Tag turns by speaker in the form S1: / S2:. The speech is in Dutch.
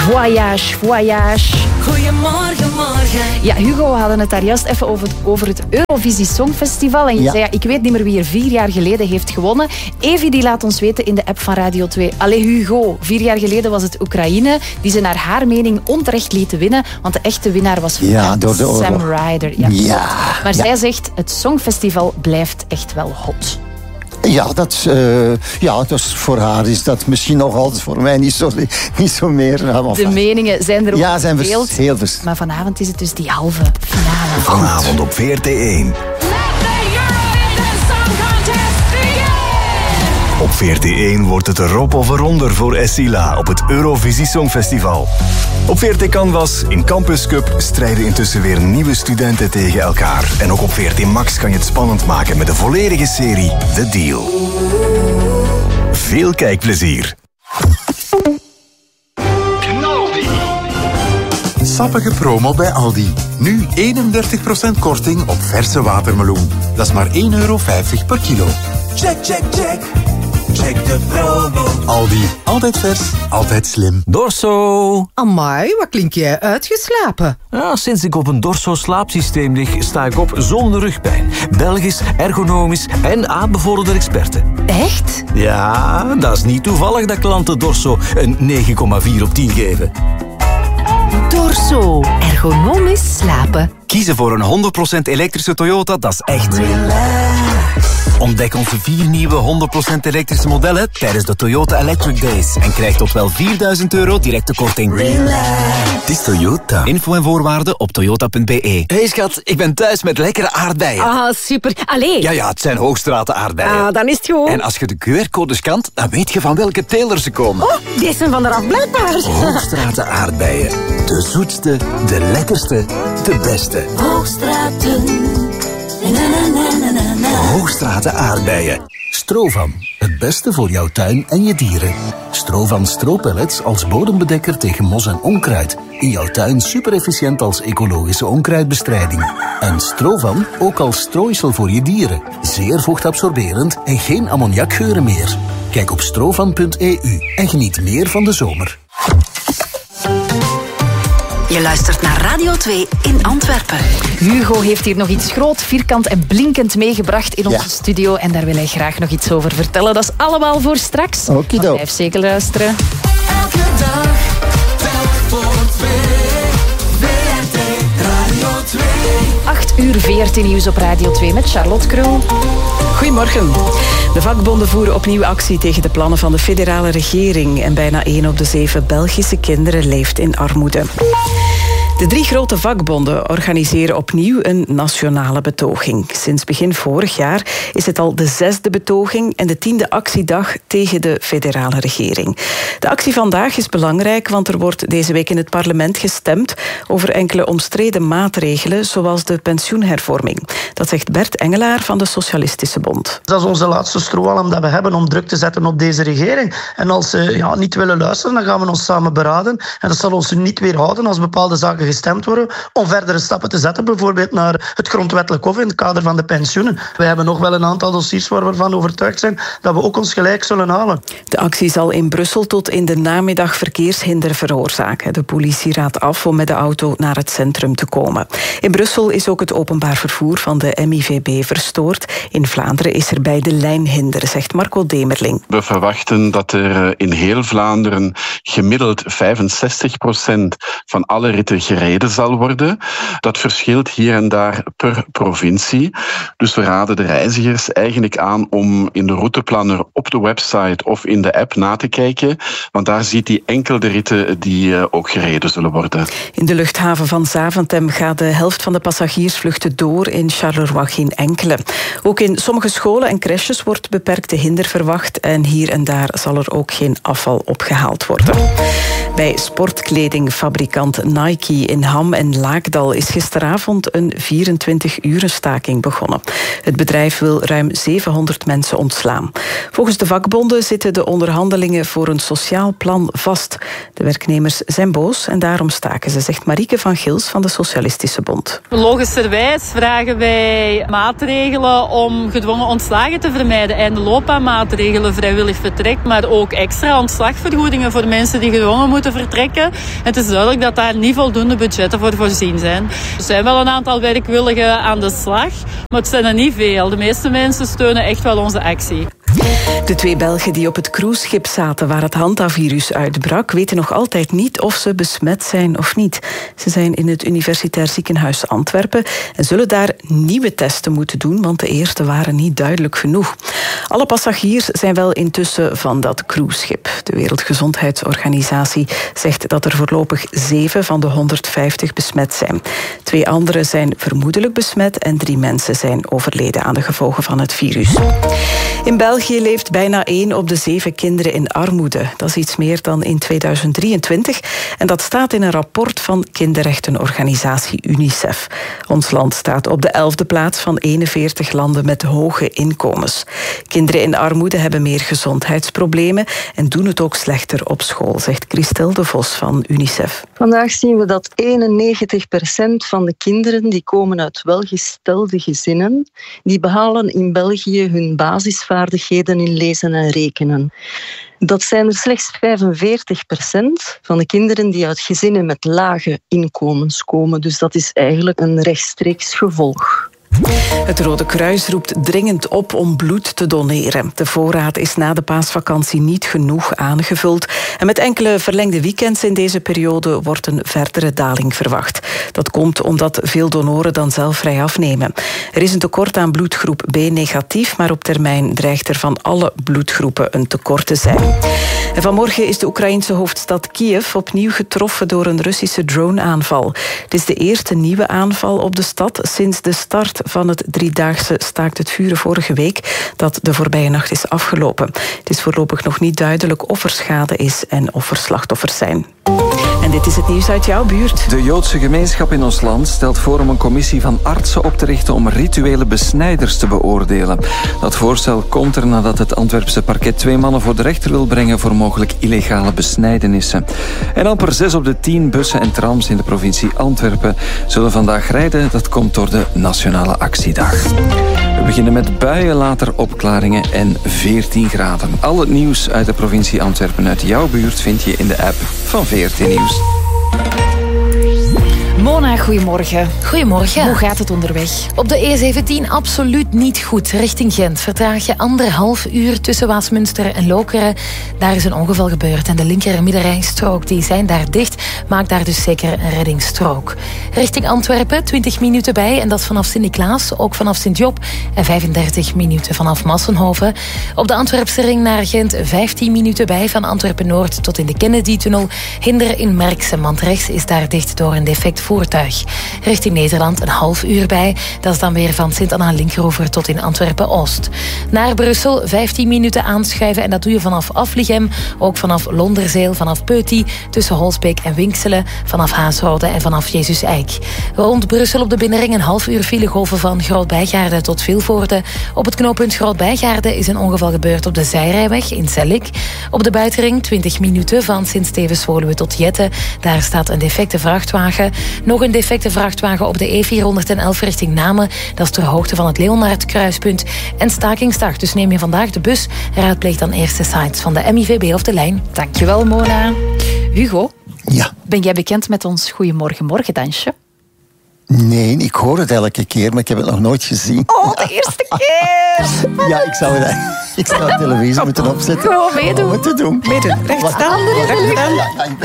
S1: Voyage, voyage.
S2: Goedemorgen, morgen.
S1: Ja, Hugo, we hadden het daar juist even over het Eurovisie Songfestival. En je zei, ik weet niet meer wie er 4 jaar geleden heeft gewonnen. Evi die laat ons weten in de app van Radio 2. Allee, Hugo, 4 jaar geleden was het Oekraïne die ze naar haar mening onterecht lieten winnen. Want de echte winnaar was
S3: door de oorlog.
S1: Sam Ryder. Maar zij zegt, het Songfestival blijft echt wel hot.
S3: Ja, dus voor haar is dat misschien nog altijd, voor mij niet zo meer.
S1: De meningen zijn er ook
S3: zijn
S1: verdeeld.
S3: Heel vers.
S1: Maar vanavond is het dus die halve finale.
S4: Vanavond op VRT1. Op VRT1 wordt het erop of eronder voor Essila op het Eurovisie Songfestival. Op VRT Canvas in Campus Cup strijden intussen weer nieuwe studenten tegen elkaar. En ook op VRT Max kan je het spannend maken met de volledige serie The Deal. Veel kijkplezier.
S5: Sappige promo bij Aldi. Nu 31% korting op verse watermeloen. Dat is maar €1,50 per kilo.
S2: Check, check, check. Check de promo.
S5: Aldi. Altijd vers, altijd slim.
S6: Dorso.
S7: Amai, wat klink jij uitgeslapen?
S6: Ja, sinds ik op een Dorso slaapsysteem lig, sta ik op zonder rugpijn. Belgisch, ergonomisch en aanbevolen experten.
S7: Echt?
S6: Ja, dat is niet toevallig dat klanten Dorso een 9,4 op 10 geven.
S7: Dorso. Ergonomisch slapen.
S8: Kiezen voor een 100% elektrische Toyota, dat is echt. Ontdek onze 4 nieuwe 100% elektrische modellen tijdens de Toyota Electric Days. En krijg tot wel €4.000 directe korting. Het is Toyota. Info en voorwaarden op toyota.be.
S9: Hey schat, ik ben thuis met lekkere aardbeien.
S7: Ah, super. Allee.
S9: Ja, het zijn Hoogstraten aardbeien.
S7: Ah, dan is het goed.
S9: En als je de QR-code scant, dan weet je van welke teler ze komen.
S7: Oh, die zijn van de afblijkbaar.
S4: Hoogstraten aardbeien. De zoetste, de lekkerste, de beste.
S2: Hoogstraten.
S4: Hoogstraten aardbeien. Strovan, het beste voor jouw tuin en je dieren. Strovan stropellets als bodembedekker tegen mos en onkruid. In jouw tuin super efficiënt als ecologische onkruidbestrijding. En Strovan ook als strooisel voor je dieren. Zeer vochtabsorberend en geen ammoniakgeuren meer. Kijk op strovan.eu en geniet meer van de zomer.
S10: Je luistert naar Radio 2 in Antwerpen.
S1: Hugo heeft hier nog iets groot, vierkant en blinkend meegebracht in onze studio. En daar wil hij graag nog iets over vertellen. Dat is allemaal voor straks.
S3: Okido.
S1: Blijf zeker luisteren.
S2: Elke dag, telk voor 2. VRT Radio 2.
S1: 8 uur VRT-nieuws op Radio 2 met Charlotte Krul.
S11: Goedemorgen. De vakbonden voeren opnieuw actie tegen de plannen van de federale regering. En bijna 1 op de 7 Belgische kinderen leeft in armoede. De 3 grote vakbonden organiseren opnieuw een nationale betoging. Sinds begin vorig jaar is het al de 6e betoging en de 10e actiedag tegen de federale regering. De actie vandaag is belangrijk, want er wordt deze week in het parlement gestemd over enkele omstreden maatregelen, zoals de pensioenhervorming. Dat zegt Bert Engelaar van de Socialistische Bond.
S12: Dat is onze laatste strohalm dat we hebben om druk te zetten op deze regering. En als ze niet willen luisteren, dan gaan we ons samen beraden. En dat zal ons niet weerhouden als bepaalde zaken gestemd worden om verdere stappen te zetten, bijvoorbeeld naar het grondwettelijk hof in het kader van de pensioenen. Wij hebben nog wel een aantal dossiers waar we ervan overtuigd zijn dat we ook ons gelijk zullen halen.
S11: De actie zal in Brussel tot in de namiddag verkeershinder veroorzaken. De politie raadt af om met de auto naar het centrum te komen. In Brussel is ook het openbaar vervoer van de MIVB verstoord. In Vlaanderen is er bij de lijn hinder, zegt Marco Demerling.
S13: We verwachten dat er in heel Vlaanderen gemiddeld 65% van alle ritten gereden zal worden. Dat verschilt hier en daar per provincie. Dus we raden de reizigers eigenlijk aan om in de routeplanner op de website of in de app na te kijken, want daar ziet hij enkel de ritten die ook gereden zullen worden.
S11: In de luchthaven van Zaventem gaat de helft van de passagiersvluchten door, in Charleroi geen enkele. Ook in sommige scholen en crèches wordt beperkte hinder verwacht en hier en daar zal er ook geen afval opgehaald worden. Bij sportkledingfabrikant Nike in Ham en Laakdal is gisteravond een 24-uren staking begonnen. Het bedrijf wil ruim 700 mensen ontslaan. Volgens de vakbonden zitten de onderhandelingen voor een sociaal plan vast. De werknemers zijn boos en daarom staken ze, zegt Marieke van Gils van de Socialistische Bond.
S14: Logischerwijs vragen wij maatregelen om gedwongen ontslagen te vermijden. Einde loopbaanmaatregelen, vrijwillig vertrek, maar ook extra ontslagvergoedingen voor mensen die gedwongen moeten moeten vertrekken. Het is duidelijk dat daar niet voldoende budgetten voor voorzien zijn. Er zijn wel een aantal werkwilligen aan de slag, maar het zijn er niet veel. De meeste mensen steunen echt wel onze actie.
S11: De 2 Belgen die op het cruiseschip zaten waar het hantavirus uitbrak, weten nog altijd niet of ze besmet zijn of niet. Ze zijn in het Universitair Ziekenhuis Antwerpen en zullen daar nieuwe testen moeten doen, want de eerste waren niet duidelijk genoeg. Alle passagiers zijn wel intussen van dat cruiseschip. De Wereldgezondheidsorganisatie zegt dat er voorlopig 7 van de 150 besmet zijn. 2 anderen zijn vermoedelijk besmet en 3 mensen zijn overleden aan de gevolgen van het virus. In België leeft bijna 1 op de 7 kinderen in armoede. Dat is iets meer dan in 2023. En dat staat in een rapport van kinderrechtenorganisatie UNICEF. Ons land staat op de 11e plaats van 41 landen met hoge inkomens. Kinderen in armoede hebben meer gezondheidsproblemen en doen het ook slechter op school, zegt Christel de Vos van UNICEF.
S15: Vandaag zien we dat 91% van de kinderen die komen uit welgestelde gezinnen, die behalen in België hun basisvaardigheden in lezen en rekenen. Dat zijn er slechts 45% van de kinderen die uit gezinnen met lage inkomens komen. Dus dat is eigenlijk een rechtstreeks gevolg.
S11: Het Rode Kruis roept dringend op om bloed te doneren. De voorraad is na de paasvakantie niet genoeg aangevuld. En met enkele verlengde weekends in deze periode wordt een verdere daling verwacht. Dat komt omdat veel donoren dan zelf vrij afnemen. Er is een tekort aan bloedgroep B negatief, maar op termijn dreigt er van alle bloedgroepen een tekort te zijn. En vanmorgen is de Oekraïense hoofdstad Kiev opnieuw getroffen door een Russische droneaanval. Het is de eerste nieuwe aanval op de stad sinds de start van het 3-daagse staakt het vuren vorige week, dat de voorbije nacht is afgelopen. Het is voorlopig nog niet duidelijk of er schade is en of er slachtoffers zijn. En dit is het nieuws uit jouw buurt.
S16: De Joodse gemeenschap in ons land stelt voor om een commissie van artsen op te richten om rituele besnijders te beoordelen. Dat voorstel komt er nadat het Antwerpse parket 2 mannen voor de rechter wil brengen voor mogelijk illegale besnijdenissen. En amper 6 op de 10 bussen en trams in de provincie Antwerpen zullen vandaag rijden. Dat komt door de Nationale Actiedag. We beginnen met buien, later opklaringen en 14 graden. Al het nieuws uit de provincie Antwerpen uit jouw buurt vind je in de app van VRT Nieuws.
S1: Mona, goedemorgen.
S17: Goedemorgen.
S1: Hoe gaat het onderweg?
S17: Op de E17 absoluut niet goed. Richting Gent vertraag je 1,5 uur tussen Waasmunster en Lokeren. Daar is een ongeval gebeurd en de linker- en middenrijstrook die zijn daar dicht. Maakt daar dus zeker een reddingsstrook. Richting Antwerpen 20 minuten bij en dat vanaf Sint-Niklaas, ook vanaf Sint-Job en 35 minuten vanaf Massenhoven. Op de Antwerpse ring naar Gent 15 minuten bij van Antwerpen-Noord tot in de Kennedy-tunnel. Hinder in Merksem, want rechts is daar dicht door een defect voertuig. Richting Nederland een half uur bij. Dat is dan weer van Sint-Anna-Linkeroever tot in Antwerpen-Oost. Naar Brussel 15 minuten aanschuiven en dat doe je vanaf Aflichem, ook vanaf Londerzeel, vanaf Peuty, tussen Holsbeek en Winkselen, vanaf Haasrode en vanaf Jezus Eik. Rond Brussel op de binnenring een half uur filegolven van Groot-Bijgaarde tot Vilvoorde. Op het knooppunt Groot-Bijgaarde is een ongeval gebeurd op de zijrijweg in Zellik. Op de buitenring 20 minuten van Sint-Stevens-Woluwe tot Jette. Daar staat een defecte vrachtwagen. Nog een defecte vrachtwagen op de E411 richting Namen. Dat is ter hoogte van het Leonard-kruispunt. En stakingsdag, dus neem je vandaag de bus. Raadpleeg dan eerst de sites van de MIVB of de lijn.
S1: Dankjewel, Mona. Hugo?
S3: Ja.
S1: Ben jij bekend met ons Goeiemorgen-morgendansje?
S3: Nee, ik hoor het elke keer, maar ik heb het nog nooit gezien.
S1: Oh, de eerste keer!
S3: Ja, ik zou de televisie moeten opzetten.
S1: Gewoon meedoen.
S3: Moeten doen.
S11: Meedoen. Rechtstaande.
S3: Ja,